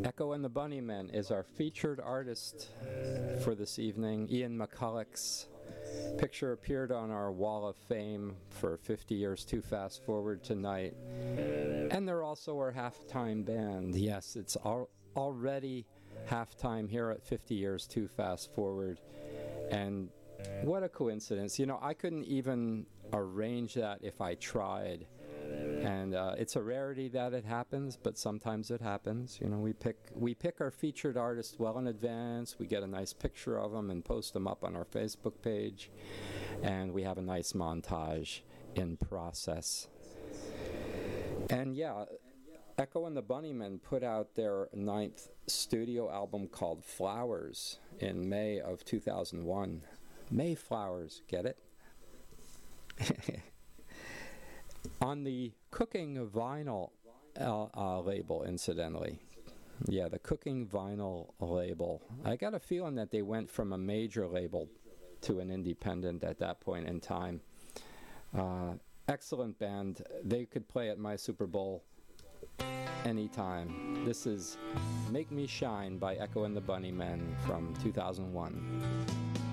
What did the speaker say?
Echo and the Bunnymen is our featured artist for this evening. Ian McCulloch's picture appeared on our Wall of Fame for 50 Years Too Fast Forward tonight. And they're also our halftime band. Yes, it's already halftime here at 50 Years Too Fast Forward. And what a coincidence. You know, I couldn't even arrange that if I tried. And it's a rarity that it happens, but sometimes it happens. You know, we pick our featured artists well in advance. We get a nice picture of them and post them up on our Facebook page. And we have a nice montage in process. And yeah, Echo and the Bunnymen put out their 9th studio album called Flowers in May of 2001. Mayflowers, get it? On the Cooking Vinyl label, incidentally. Yeah, the Cooking Vinyl label. I got a feeling that they went from a major label to an independent at that point in time. Excellent band. They could play at my Super Bowl anytime. This is Make Me Shine by Echo and the Bunnymen from 2001.